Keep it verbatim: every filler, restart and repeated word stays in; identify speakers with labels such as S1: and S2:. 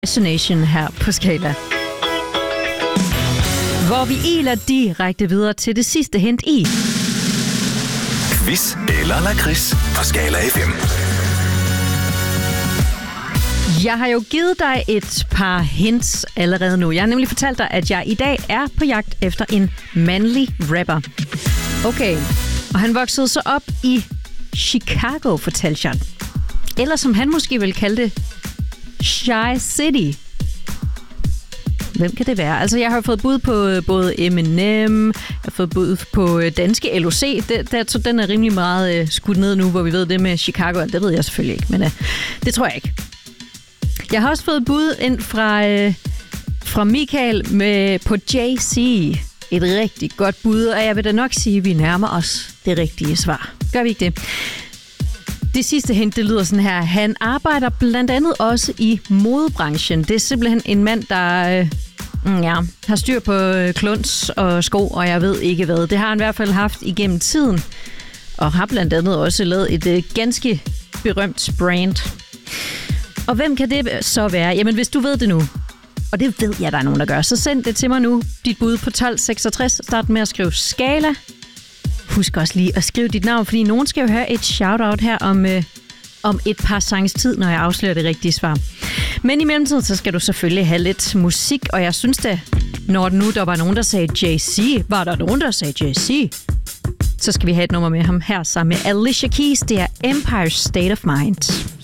S1: Destination her på Skala. Hvor vi iler direkte videre til det sidste hint i
S2: Quiz eller lakrids på Skala F M.
S1: Jeg har jo givet dig et par hints allerede nu. Jeg har nemlig fortalt dig, at jeg i dag er på jagt efter en mandlig rapper. Okay, og han voksede så op i Chicago, fortalte jeg. Eller som han måske vil kalde det, Shy City. Hvem kan det være? Altså, jeg har fået bud på både Eminem, jeg har fået bud på danske L O C. Det, det, den er rimelig meget uh, skudt ned nu, hvor vi ved det med Chicago. Det ved jeg selvfølgelig ikke, men uh, det tror jeg ikke. Jeg har også fået bud ind fra, uh, fra Michael med, på J C. Et rigtig godt bud, og jeg vil da nok sige, at vi nærmer os det rigtige svar. Gør vi ikke det? Det sidste hint, det lyder sådan her. Han arbejder blandt andet også i modebranchen. Det er simpelthen en mand, der øh, ja, har styr på kluns og sko, og jeg ved ikke hvad. Det har han i hvert fald haft igennem tiden, og har blandt andet også lavet et øh, ganske berømt brand. Og hvem kan det så være? Jamen, hvis du ved det nu, og det ved jeg, der er nogen, der gør, så send det til mig nu. Dit bud på tolv seksogtres. Start med at skrive Skala. Husk også lige at skrive dit navn, fordi nogen skal jo høre et shout-out her om, øh, om et par sangs tid, når jeg afslører det rigtige svar. Men i mellemtiden, så skal du selvfølgelig have lidt musik, og jeg synes da, når nu der var nogen, der sagde J C, var der nogen, der sagde J C, så skal vi have et nummer med ham her sammen med Alicia Keys. Det er Empire State of Mind.